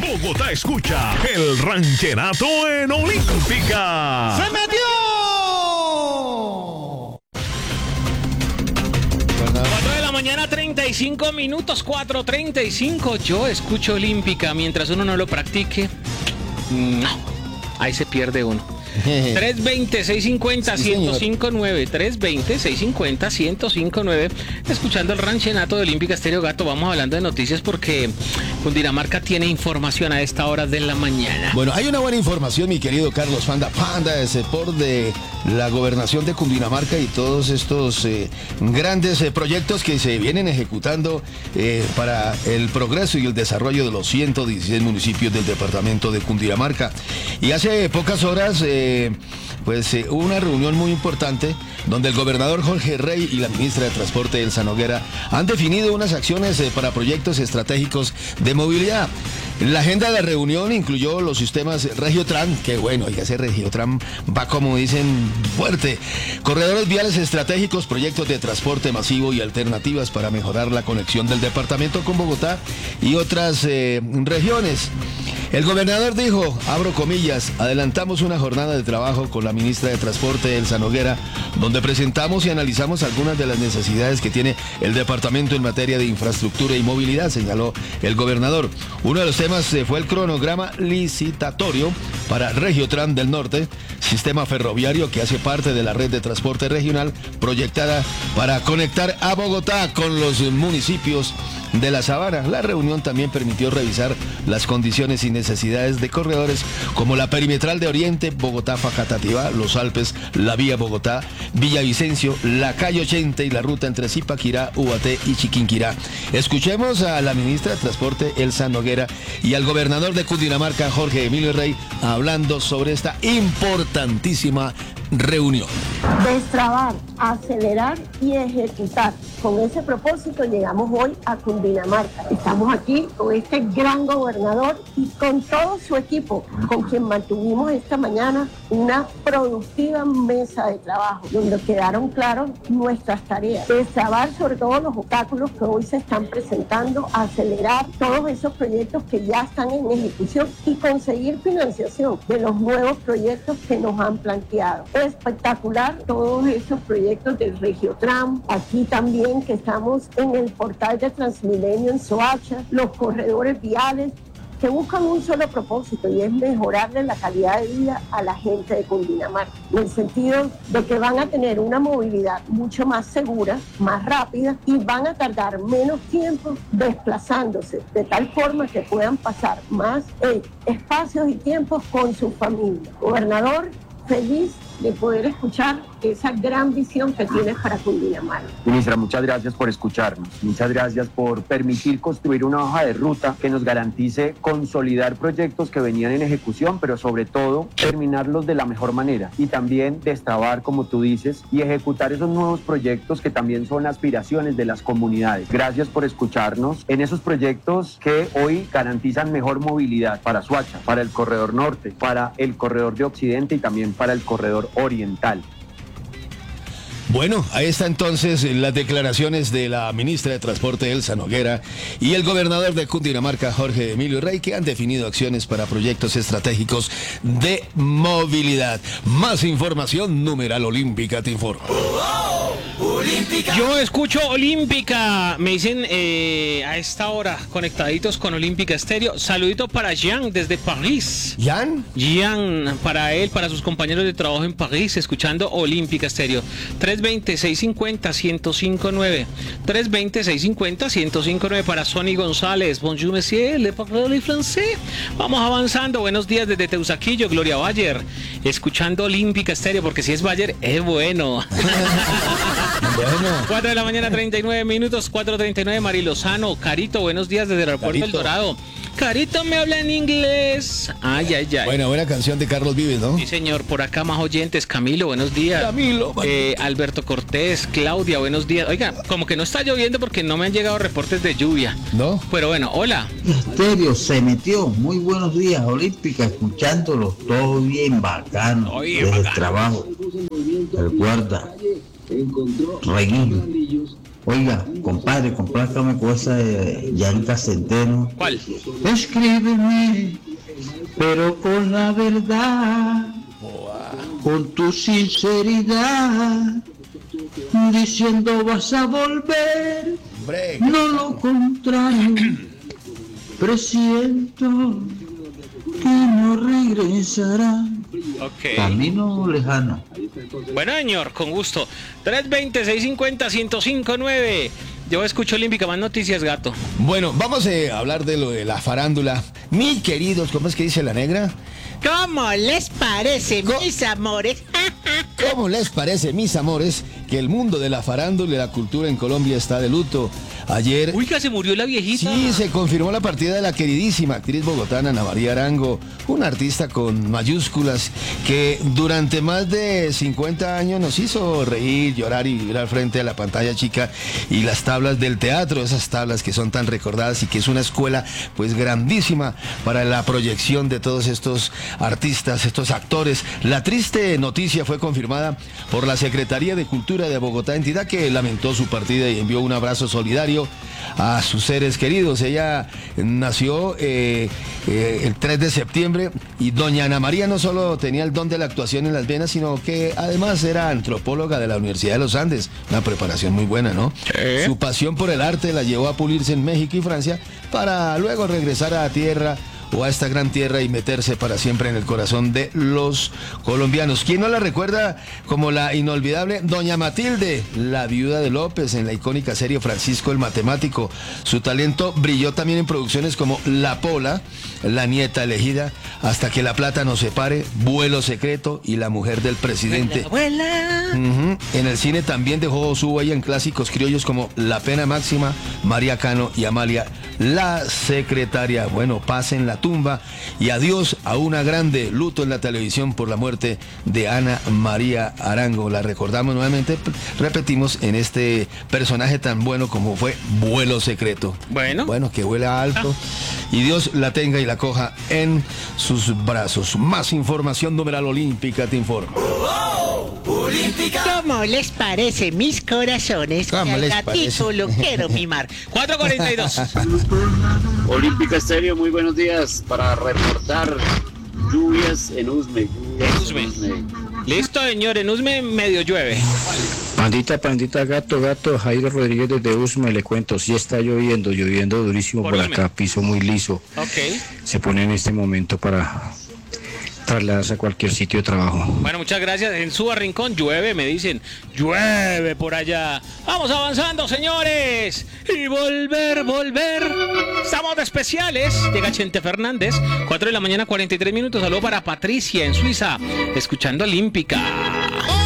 Bogotá escucha el rancherato en Olímpica. ¡Se metió! 4 de la mañana, 35 minutos, 4:35. Yo escucho Olímpica. Mientras uno no lo practique, no, ahí se pierde uno. 320-650-1059, 320-650-1059. Escuchando el ranchenato de Olímpica Estéreo. Gato, vamos hablando de noticias porque Cundinamarca tiene información a esta hora de la mañana. Bueno, hay una buena información, mi querido Carlos Panda, ese por de la gobernación de Cundinamarca y todos estos grandes proyectos que se vienen ejecutando para el progreso y el desarrollo de los 116 municipios del departamento de Cundinamarca. Y hace pocas horas hubo una reunión muy importante donde el gobernador Jorge Rey y la ministra de Transporte Elsa Noguera han definido unas acciones para proyectos estratégicos de movilidad. La agenda de la reunión incluyó los sistemas Regiotran, que bueno, ese Regiotran va, como dicen, fuerte. Corredores viales estratégicos, proyectos de transporte masivo y alternativas para mejorar la conexión del departamento con Bogotá y otras regiones. El gobernador dijo, abro comillas, adelantamos una jornada de trabajo con la ministra de Transporte Elsa Noguera, donde presentamos y analizamos algunas de las necesidades que tiene el departamento en materia de infraestructura y movilidad, señaló el gobernador. Uno de los temas fue el cronograma licitatorio para Regiotran del Norte, sistema ferroviario que hace parte de la red de transporte regional proyectada para conectar a Bogotá con los municipios de la Sabana. La reunión también permitió revisar las condiciones y necesidades de corredores como la perimetral de Oriente, Bogotá-Facatativá, Los Alpes, la vía Bogotá, Villavicencio, la calle 80 y la ruta entre Zipaquirá, Ubaté y Chiquinquirá. Escuchemos a la ministra de Transporte Elsa Noguera y al gobernador de Cundinamarca Jorge Emilio Rey hablando sobre esta importantísima reunión. Destrabar, acelerar y ejecutar. Con ese propósito llegamos hoy a Cundinamarca. Estamos aquí con este gran gobernador y con todo su equipo, con quien mantuvimos esta mañana una productiva mesa de trabajo, donde quedaron claras nuestras tareas. Destrabar sobre todo los obstáculos que hoy se están presentando, acelerar todos esos proyectos que ya están en ejecución y conseguir financiación de los nuevos proyectos que nos han planteado. Espectacular todos esos proyectos del Regiotram, aquí también que estamos en el portal de Transmilenio en Soacha, los corredores viales que buscan un solo propósito y es mejorarle la calidad de vida a la gente de Cundinamarca, en el sentido de que van a tener una movilidad mucho más segura, más rápida y van a tardar menos tiempo desplazándose, de tal forma que puedan pasar más espacios y tiempos con su familia. Gobernador, feliz de poder escuchar esa gran visión que tienes para Cundinamarca. Ministra, muchas gracias por escucharnos, muchas gracias por permitir construir una hoja de ruta que nos garantice consolidar proyectos que venían en ejecución, pero sobre todo terminarlos de la mejor manera y también destrabar, como tú dices, y ejecutar esos nuevos proyectos que también son aspiraciones de las comunidades. Gracias por escucharnos en esos proyectos que hoy garantizan mejor movilidad para Soacha, para el corredor norte, para el corredor de occidente y también para el corredor oriental. Bueno, ahí está entonces las declaraciones de la ministra de Transporte Elsa Noguera y el gobernador de Cundinamarca Jorge Emilio Rey, que han definido acciones para proyectos estratégicos de movilidad. Más información, numeral Olímpica te informa. Olímpica. Yo escucho Olímpica. Me dicen a esta hora, conectaditos con Olímpica Estéreo. Saludito para Jean desde París. ¿Jean? Jean, para él, para sus compañeros de trabajo en París, escuchando Olímpica Estéreo. 320-650-1059. 320-650-1059 para Sonny González. Bonjour, monsieur, le parle français. Vamos avanzando. Buenos días desde Teusaquillo, Gloria Bayer. Escuchando Olímpica Estéreo, porque si es Bayer, es bueno. Bueno. 4 de la mañana, 39 minutos, 4:39, Mari Lozano. Carito, buenos días desde el aeropuerto El Dorado. Carito me habla en inglés. Ay, ay, ay. Buena canción de Carlos Vives, ¿no? Sí, señor. Por acá más oyentes. Camilo, buenos días. Camilo. Alberto Cortés, Claudia, buenos días. Oiga, como que no está lloviendo porque no me han llegado reportes de lluvia. ¿No? Pero bueno, hola. Estéreo se metió. Muy buenos días, Olímpica, escuchándolo. Todo bien bacano. Oye, desde bacano. el trabajo. El guarda. Reguillo. Oiga, compadre, comprástame con esa de Yanka Centeno. ¿Cuál? Escríbeme, pero con la verdad, con tu sinceridad, diciendo vas a volver, Hombre, no lo contrario, presiento que no regresará. Ok. Camino lejano. Bueno, señor, con gusto. 320-650-1059. Yo escucho Olímpica, más noticias, gato. bueno, vamos a hablar de lo de la farándula. Mis queridos, ¿cómo es que dice la negra? ¿Cómo les parece, mis amores? ¿Cómo les parece, mis amores, que el mundo de la farándula y la cultura en Colombia está de luto? Ayer... Uy, se murió la viejita. Sí, se confirmó la partida de la queridísima actriz bogotana Ana María Arango, una artista con mayúsculas que durante más de 50 años nos hizo reír, llorar y vivir al frente de la pantalla chica y las tablas del teatro, esas tablas que son tan recordadas y que es una escuela pues grandísima para la proyección de todos estos artistas, estos actores. La triste noticia fue confirmada por la Secretaría de Cultura de Bogotá, entidad que lamentó su partida y envió un abrazo solidario a sus seres queridos. Ella nació el 3 de septiembre y doña Ana María no solo tenía el don de la actuación en las venas, sino que además era antropóloga de la Universidad de los Andes, una preparación muy buena, ¿no? Su pasión por el arte la llevó a pulirse en México y Francia para luego regresar a tierra o a esta gran tierra y meterse para siempre en el corazón de los colombianos. ¿Quién no la recuerda como la inolvidable Doña Matilde, la viuda de López en la icónica serie Francisco el Matemático? Su talento brilló también en producciones como La Pola, La Nieta Elegida, Hasta que la plata nos separe, Vuelo Secreto y La Mujer del Presidente. Abuela. En el cine también dejó su huella en clásicos criollos como La Pena Máxima, María Cano y Amalia, la secretaria. Bueno, paz en la tumba y adiós a una grande. Luto en la televisión por la muerte de Ana María Arango. La recordamos nuevamente, repetimos, en este personaje tan bueno como fue Vuelo Secreto. Bueno, que vuela alto y Dios la tenga y la coja en sus brazos. Más información, numeral Olímpica te informa. ¿Cómo les parece, mis corazones? ¿Cómo Que al les gatito parece? lo quiero mimar. 4:42. Olímpica Estéreo, muy buenos días para reportar lluvias en Usme. Listo, señor, en Usme medio llueve. Pandita, gato, Jairo Rodríguez desde Usme, le cuento, sí está lloviendo durísimo por Usme. acá, piso muy liso. Ok. Se pone en este momento para trasladarse a cualquier sitio de trabajo. Bueno, muchas gracias. En Suba Rincón llueve, me dicen. Llueve por allá. Vamos avanzando, señores. Y volver. Estamos de especiales. Llega Chente Fernández. 4 de la mañana, 43 minutos. Saludo para Patricia en Suiza. Escuchando Olímpica.